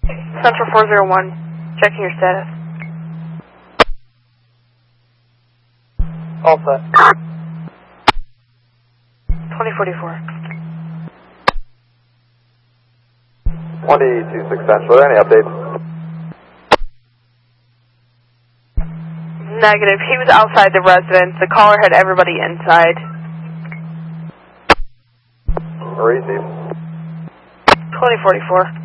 Central 401, checking your status. All set. 2044. 226 Central, are there any updates? Negative. He was outside the residence. The caller had everybody inside. Receive. 2044.